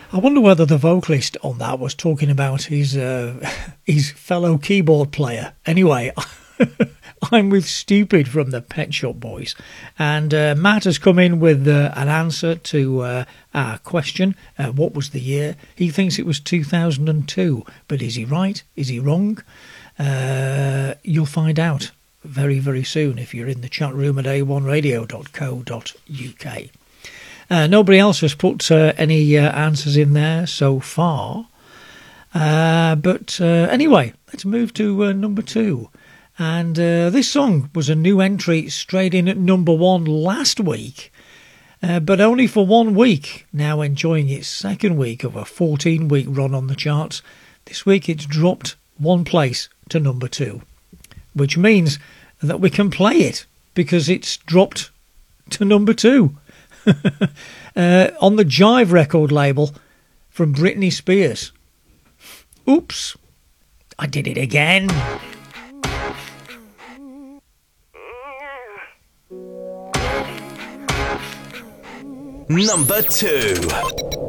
I wonder whether the vocalist on that was talking about his his fellow keyboard player. Anyway, I'm with Stupid from the Pet Shop Boys. And Matt has come in with an answer to our question. What was the year? He thinks it was 2002. But is he right? Is he wrong? You'll find out very, very soon if you're in the chat room at a1radio.co.uk. Nobody else has put any answers in there so far. But anyway, let's move to number 2. And this song was a new entry straight in at number 1 last week, but only for 1 week. Now enjoying its second week of a 14-week run on the charts. This week it's dropped 1 place to number 2, which means that we can play it because it's dropped to number 2 on the Jive record label from Britney Spears. Oops, I did it again. Number 2.